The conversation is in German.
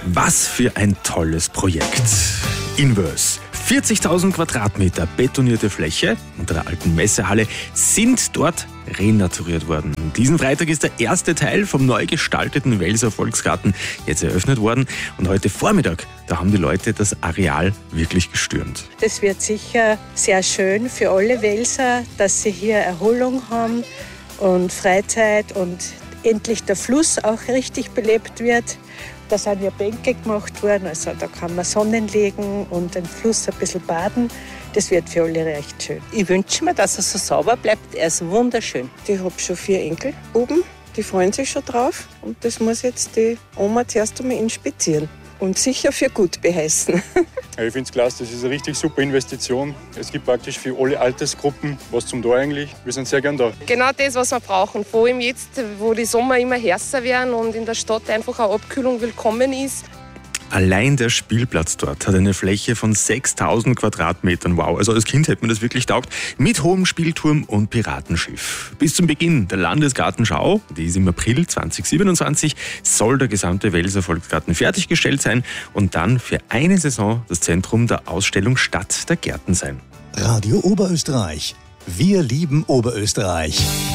Was für ein tolles Projekt. Inverse. 40.000 Quadratmeter betonierte Fläche unter der alten Messehalle sind dort renaturiert worden. Diesen Freitag ist der erste Teil vom neu gestalteten Welser Volksgarten jetzt eröffnet worden. Und heute Vormittag, da haben die Leute das Areal wirklich gestürmt. Das wird sicher sehr schön für alle Welser, dass sie hier Erholung haben und Freizeit und endlich der Fluss auch richtig belebt wird. Da sind ja Bänke gemacht worden, also da kann man Sonnen legen und den Fluss ein bisschen baden. Das wird für alle recht schön. Ich wünsche mir, dass er so sauber bleibt. Er ist wunderschön. Ich habe schon 4 Enkel oben, die freuen sich schon drauf. Und das muss jetzt die Oma zuerst einmal inspizieren und sicher für gut beheißen. Ja, ich finde es klasse, das ist eine richtig super Investition. Es gibt praktisch für alle Altersgruppen was zum Tor eigentlich. Wir sind sehr gern da. Genau das, was wir brauchen. Vor allem jetzt, wo die Sommer immer heißer werden und in der Stadt einfach eine Abkühlung willkommen ist. Allein der Spielplatz dort hat eine Fläche von 6.000 Quadratmetern. Wow, also als Kind hätte mir das wirklich taugt. Mit hohem Spielturm und Piratenschiff. Bis zum Beginn der Landesgartenschau, die ist im April 2027, soll der gesamte Welser Volksgarten fertiggestellt sein und dann für eine Saison das Zentrum der Ausstellung Stadt der Gärten sein. Radio Oberösterreich. Wir lieben Oberösterreich.